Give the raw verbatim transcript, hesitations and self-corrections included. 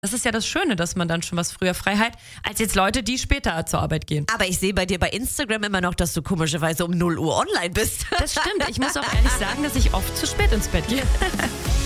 Das ist ja das Schöne, dass man dann schon was früher frei hat, als jetzt Leute, die später zur Arbeit gehen. Aber ich sehe bei dir bei Instagram immer noch, dass du komischerweise um null Uhr online bist. Das stimmt. Ich muss auch ehrlich sagen, dass ich oft zu spät ins Bett gehe.